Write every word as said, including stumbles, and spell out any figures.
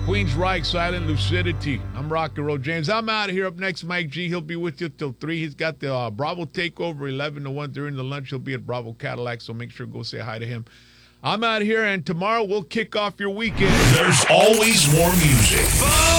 Queens Reich, Silent Lucidity. I'm Rock and Roll James. I'm out of here. Up next, Mike G. He'll be with you till three. He's got the uh, Bravo Takeover, eleven to one. During the lunch, he'll be at Bravo Cadillac, so make sure to go say hi to him. I'm out of here, and tomorrow we'll kick off your weekend. There's always more music.